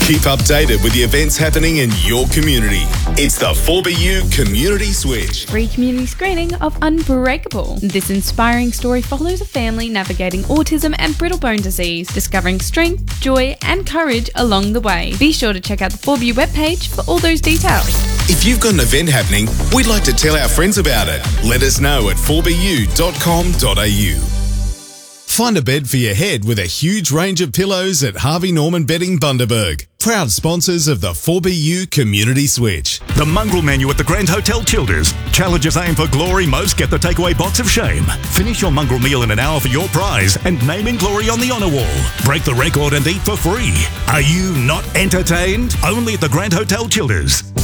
Keep updated with the events happening in your community. It's the 4BU Community Switch. Free community screening of Unbreakable. This inspiring story follows a family navigating autism and brittle bone disease, discovering strength, joy, and courage along the way. Be sure to check out the 4BU webpage for all those details. If you've got an event happening, we'd like to tell our friends about it. Let us know at 4bu.com.au. Find a bed for your head with a huge range of pillows at Harvey Norman Bedding Bundaberg. Proud sponsors of the 4BU Community Switch. The Mongrel Menu at the Grand Hotel Childers. Challengers aim for glory, most get the takeaway box of shame. Finish your mongrel meal in an hour for your prize and name in glory on the honour wall. Break the record and eat for free. Are you not entertained? Only at the Grand Hotel Childers.